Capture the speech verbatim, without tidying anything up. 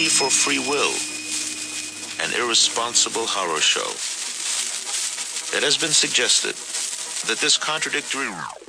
T for Free Will, an irresponsible horror show. It has been suggested that this contradictory